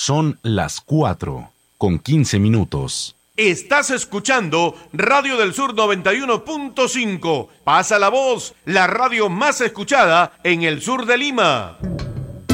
Son las 4:15. Estás escuchando Radio del Sur 91.5. Pasa la voz, la radio más escuchada en el sur de Lima.